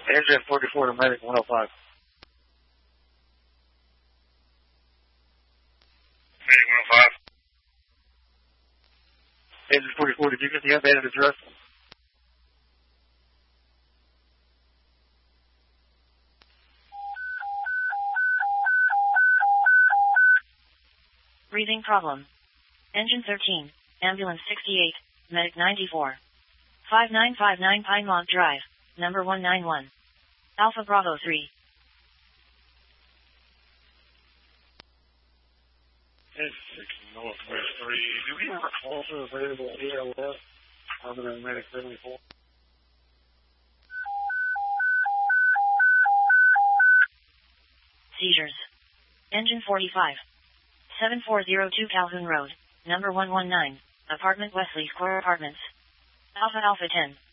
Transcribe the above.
Engine 44 to medic 105. Medic 105. Engine 44, did you get the updated address? Breathing problem. Engine 13, ambulance 68, medic 94. 5959 Pinemont Drive, number 191. Alpha Bravo 3. It's 6 Northwest 3. Do we have also available ELS other than medic 74? Seizures. Engine 45. 7402 Calhoun Road, number 119, apartment Wesley Square Apartments. Alpha Alpha 10.